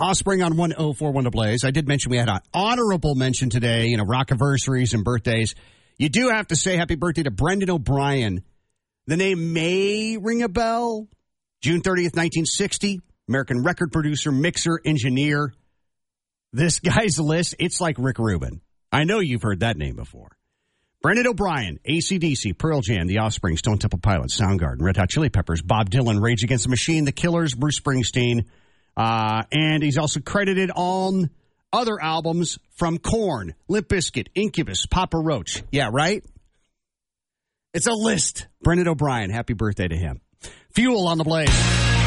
Offspring on 104.1 The Blaze. I did mention we had an honorable mention today, rock-anniversaries and birthdays. You do have to say happy birthday to Brendan O'Brien. The name may ring a bell. June 30th, 1960. American record producer, mixer, engineer. This guy's list, it's like Rick Rubin. I know you've heard that name before. Brendan O'Brien, AC/DC, Pearl Jam, The Offspring, Stone Temple Pilots, Soundgarden, Red Hot Chili Peppers, Bob Dylan, Rage Against the Machine, The Killers, Bruce Springsteen. And he's also credited on other albums from Korn, Limp Bizkit, Incubus, Papa Roach. Yeah, right? It's a list. Brendan O'Brien, happy birthday to him. Fuel on the Blaze.